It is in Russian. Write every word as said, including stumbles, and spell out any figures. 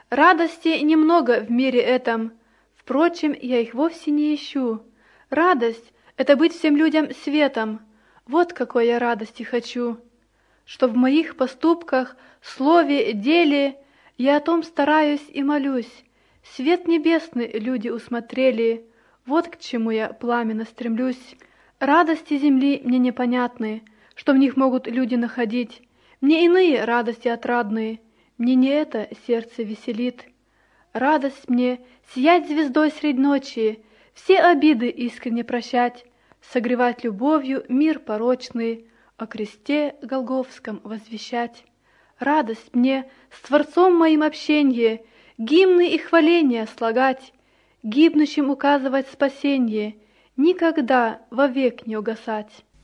Радости немного в мире этом, впрочем, я их вовсе не ищу. Радость — это быть всем людям светом, вот какой я радости хочу. Что в моих поступках, слове, деле я о том стараюсь и молюсь. Свет небесный люди усмотрели, вот к чему я пламенно стремлюсь. Радости земли мне непонятны, что в них могут люди находить. Мне иные радости отрадные, мне не это сердце веселит. Радость мне сиять звездой средь ночи, все обиды искренне прощать, согревать любовью мир порочный, о кресте Голгофском возвещать. Радость мне с Творцом моим общенье, гимны и хваления слагать, гибнущим указывать спасенье, никогда вовек не угасать.